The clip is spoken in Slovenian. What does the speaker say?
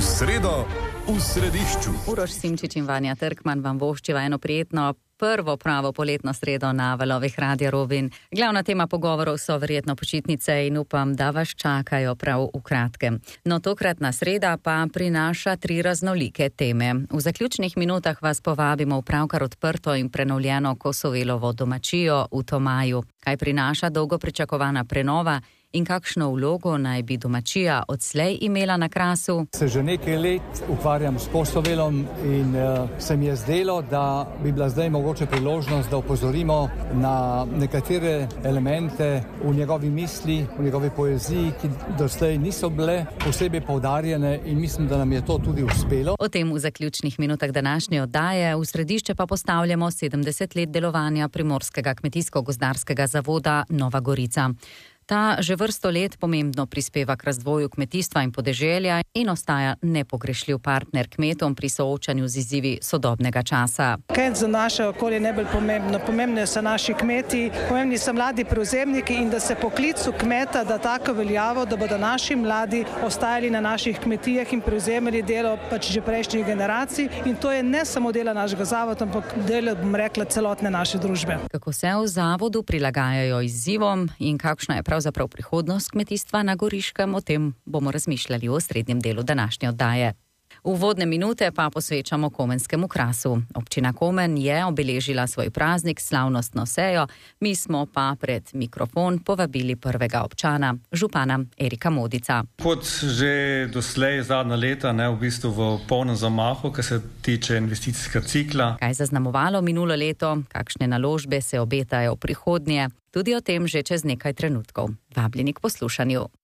V sredo, v središču. Uroš Simčič in Vanja Trkman vam voščiva eno prijetno prvo pravo poletno sredo na valovih Radia Rovinj. Glavna tema pogovorov so verjetno počitnice in upam, da vas čakajo prav v kratkem. No, tokratna sreda pa prinaša 3 raznolike teme. V zaključnih minutah vas povabimo v pravkar odprto in prenovljeno Kosovelovo domačijo v Tomaju. Kaj prinaša dolgo pričakovana prenova in kakšno vlogo naj bi domačija odslej imela na Krasu? Se že nekaj let ukvarjam s Kosovelom in se mi je zdelo, da bi bila zdaj mogoče priložnost, da opozorimo na nekatere elemente v njegovi misli, v njegovi poeziji, ki doslej niso bile posebej poudarjene in mislim, da nam je to tudi uspelo. O tem v zaključnih minutah današnje oddaje, v središče pa postavljamo 70 let delovanja Primorskega kmetijsko-gozdarskega zavoda Nova Gorica. Ta že vrsto let pomembno prispeva k razvoju kmetijstva in podeželja in ostaja nepogrešljiv partner kmetom pri soočanju z izzivi sodobnega časa. Kaj za naše okolje najbolj pomembno? Pomembni so naši kmeti, pomembni so mladi prevzemniki in da se poklicu kmeta da tako veljavo, da bodo naši mladi ostajali na naših kmetijah in prevzemali delo že prejšnjih generacij. In to je ne samo delo našega zavoda, ampak delo, bom rekla, celotne naše družbe. Kako se v zavodu prilagajajo izzivom in kakšna je pravzaprav prihodnost kmetijstva na Goriškem, o tem bomo razmišljali v osrednjem delu današnje oddaje. Uvodne minute pa posvečamo komenskemu krasu. Občina Komen je obeležila svoj praznik s slavnostno sejo, mi smo pa pred mikrofon povabili prvega občana, župana Erika Modica. Kot že doslej zadnja leta, v bistvu v polnem zamahu, kar se tiče investicijskega cikla. Kaj zaznamovalo minulo leto, kakšne naložbe se obetajo v prihodnje, tudi o tem že čez nekaj trenutkov. Vabljeni k poslušanju.